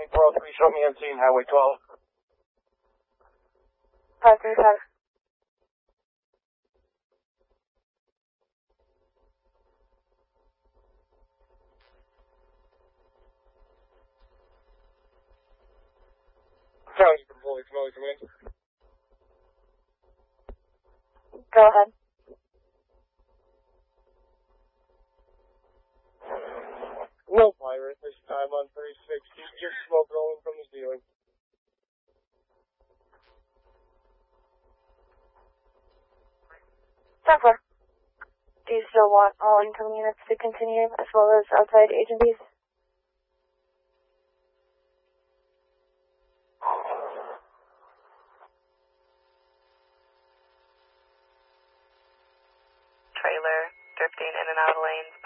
403, show me on scene, Highway 12. 535. Sounds fully familiar to me. Go ahead. No fire at this time on 36. Just smoke rolling from the ceiling. Software. Do you still want all incoming units to continue as well as outside agencies? Trailer drifting in and out of lanes.